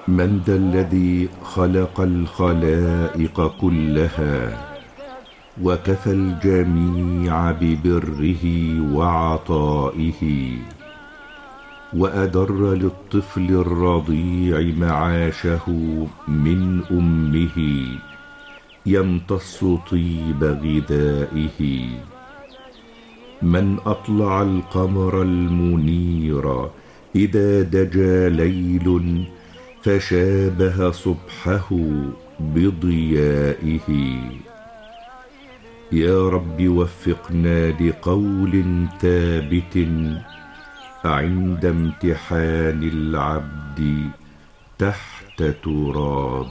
من ذا الذي خلق الخلائق كلها وكفى الجميع ببره وعطائه وأدر للطفل الرضيع معاشه من أمه يمتص طيب غذائه. من أطلع القمر المنير إذا دجى ليل فشابه صبحه بضيائه. يا رب وفقنا لقول ثابت عند امتحان العبد تحت تراب.